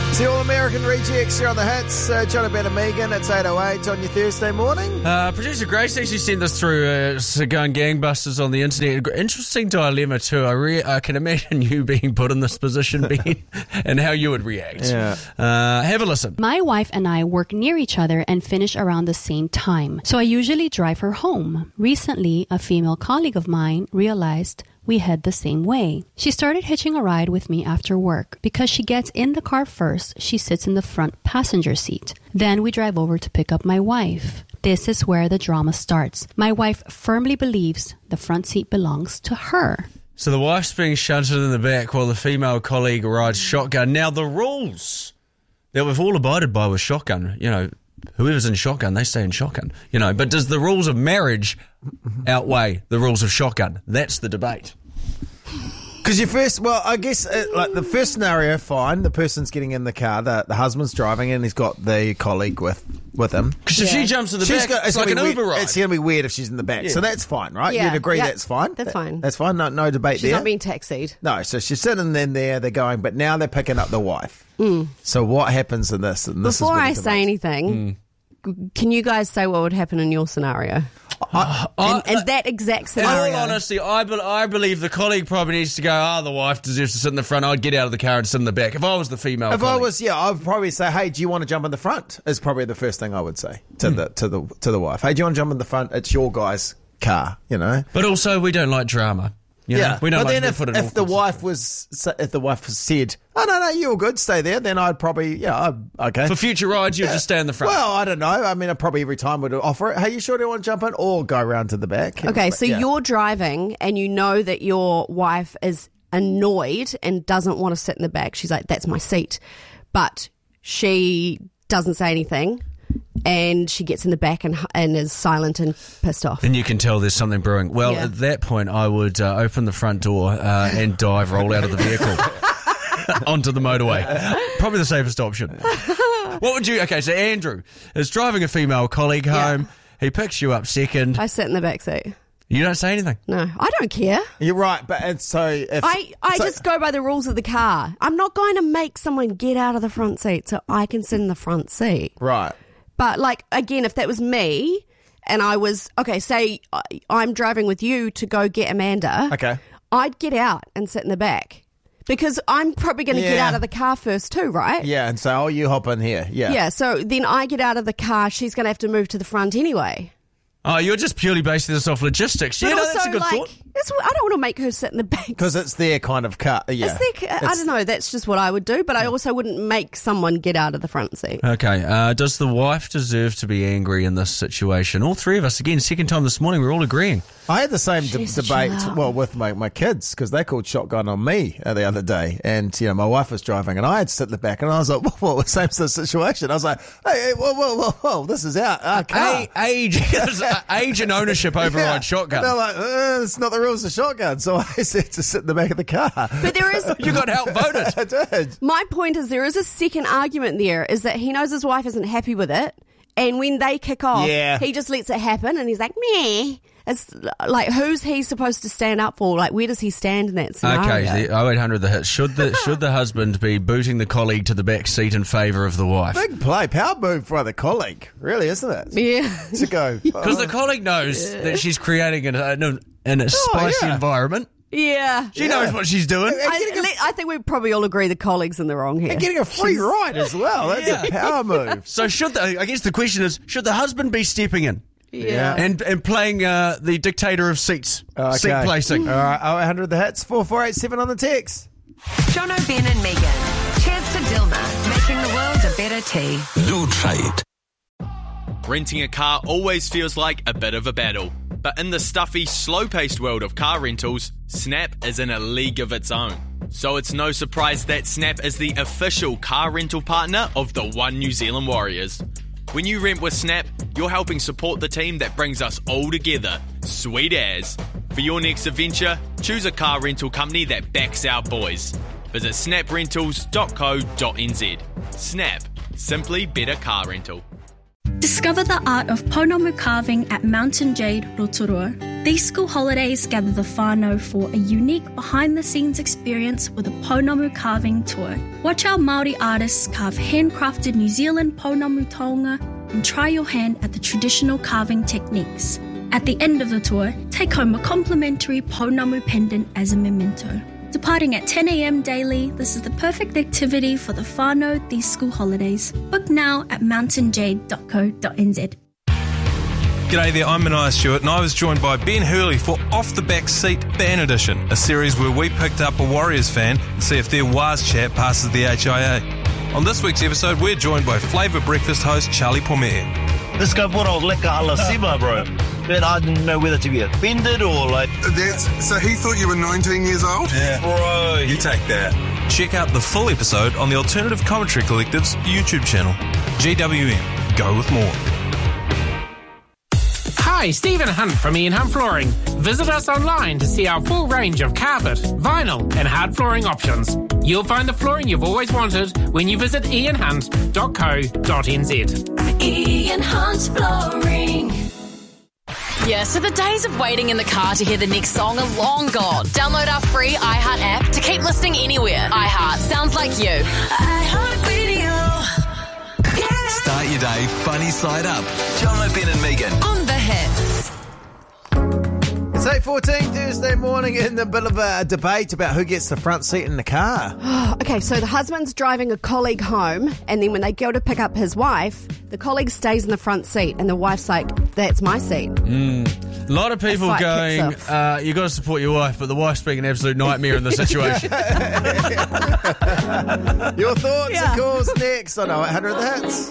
It's the All-American Rejects here on the hits. John, Ben and Megan, it's 8:08 on your Thursday morning. Producer Grace actually sent this through going gangbusters on the internet. Interesting dilemma too. I can imagine you being put in this position, Ben, and how you would react. Yeah. Have a listen. My wife and I work near each other and finish around the same time, so I usually drive her home. Recently, a female colleague of mine realized we head the same way. She started hitching a ride with me after work. Because she gets in the car first, she sits in the front passenger seat. Then we drive over to pick up my wife. This is where the drama starts. My wife firmly believes the front seat belongs to her. So the wife's being shunted in the back while the female colleague rides shotgun. Now the rules that we've all abided by with shotgun, whoever's in shotgun, they stay in shotgun. But does the rules of marriage outweigh the rules of shotgun? That's the debate. Because I guess the first scenario, fine. The person's getting in the car, the husband's driving, and he's got the colleague with him. Because if she jumps in the back, it's like an Uber ride. It's going to be weird if she's in the back. Yeah. So that's fine, right? Yeah. You'd agree that's fine? That's fine. That's fine. No debate She's there. not being taxied. No, so she's sitting in there, they're going, but now they're picking up the wife. So what happens in this? And this Before is I say anything, can you guys say what would happen in your scenario? And that exact In scenario. all honesty, I believe the colleague probably needs to go, the wife deserves to sit in the front. I'd get out of the car and sit in the back. If I was the female If colleague. I was, I would probably say, hey, do you want to jump in the front? Is probably the first thing I would say to the wife. Hey, do you want to jump in the front? It's your guy's car, But also, we don't like drama. We don't but like then to put it in if the wife said, "Oh no, you're good, stay there," then I'd probably okay. For future rides, you'd just stay in the front. Well, I don't know. I mean, I probably every time would offer it. Hey, you sure do you want to jump in, or go around to the back? Okay, so you're driving and you know that your wife is annoyed and doesn't want to sit in the back. She's like, that's my seat. But she doesn't say anything and she gets in the back and is silent and pissed off. And you can tell there's something brewing. Well, at that point, I would open the front door and roll out of the vehicle onto the motorway. Probably the safest option. What would you... Okay, so Andrew is driving a female colleague home. He picks you up second. I sit in the back seat. You don't say anything? No, I don't care. You're right, but and so if I just go by the rules of the car. I'm not going to make someone get out of the front seat so I can sit in the front seat. Right. But again, if that was me and I was, say I'm driving with you to go get Amanda. Okay. I'd get out and sit in the back because I'm probably going to get out of the car first too, right? Yeah, and so, you hop in here. Yeah. Yeah, so then I get out of the car, she's going to have to move to the front anyway. Oh, you're just purely basing this off logistics. But That's a good thought. I don't want to make her sit in the back. Because it's their kind of car. Yeah. I don't know. That's just what I would do. But I also wouldn't make someone get out of the front seat. Okay. Does the wife deserve to be angry in this situation? All three of us, again, second time this morning, we're all agreeing. I had the same debate, with my kids, because they called shotgun on me the other day. And, my wife was driving and I had to sit in the back and I was like, whoa, same sort of situation. I was like, hey, whoa, this is our car. Age and ownership override shotgun. And they're like, it's not the rules of shotgun. So I said to sit in the back of the car. But there is... You got outvoted. I did. My point is there is a second argument there, is that he knows his wife isn't happy with it. And when they kick off, he just lets it happen and he's like, meh. It's like, who's he supposed to stand up for? Like, where does he stand in that scenario? Okay, the 0800 the hit. Should the husband be booting the colleague to the back seat in favour of the wife? Big play, power move for the colleague, really, isn't it? Yeah. To go. Because the colleague knows that she's creating a spicy environment. Yeah. She knows what she's doing. I think we probably all agree the colleague's in the wrong here. And getting a free ride as well. That's a power move. So I guess the question is, should the husband be stepping in? Yeah. And playing the dictator of seats. Okay. Seat placing. All right, 0800 the hits, 4487 on the text. Jono, Ben and Megan. Cheers to Dilma, making the world a better tea. Blue Trade. Renting a car always feels like a bit of a battle. But in the stuffy, slow-paced world of car rentals, Snap is in a league of its own. So it's no surprise that Snap is the official car rental partner of the One New Zealand Warriors. When you rent with Snap, you're helping support the team that brings us all together. Sweet as. For your next adventure, choose a car rental company that backs our boys. Visit snaprentals.co.nz. Snap. Simply better car rental. Discover the art of pounamu carving at Mountain Jade, Rotorua. These school holidays gather the whānau for a unique behind-the-scenes experience with a pounamu carving tour. Watch our Māori artists carve handcrafted New Zealand pounamu taonga and try your hand at the traditional carving techniques. At the end of the tour, take home a complimentary pounamu pendant as a memento. Departing at 10 a.m. daily, this is the perfect activity for the whānau these school holidays. Book now at mountainjade.co.nz. G'day there, I'm Mania Stewart and I was joined by Ben Hurley for Off the Back Seat Fan Edition, a series where we picked up a Warriors fan and see if their Waz chat passes the HIA. On this week's episode, we're joined by Flavour Breakfast host Charlie Pomea. This guy brought out lekker ala Sima, bro. But I didn't know whether to be offended or like... So he thought you were 19 years old? Yeah. Bro, you take that. Check out the full episode on the Alternative Commentary Collective's YouTube channel. GWM. Go with more. Hi, Stephen Hunt from Ian Hunt Flooring. Visit us online to see our full range of carpet, vinyl and hard flooring options. You'll find the flooring you've always wanted when you visit ianhunt.co.nz. Ian Hunt Flooring. Yeah, so the days of waiting in the car to hear the next song are long gone. Download our free iHeart app to keep listening anywhere. iHeart sounds like you. iHeart Radio. Yeah. Start your day funny side up. John, Ben and Megan. On the hits. It's 8:14 Thursday morning in the bit of a debate about who gets the front seat in the car. Okay, so the husband's driving a colleague home, and then when they go to pick up his wife, the colleague stays in the front seat, and the wife's like, that's my seat. A lot of people going, you got to support your wife, but the wife's being an absolute nightmare in the situation. Your thoughts, of course, next on 0800 The Hits.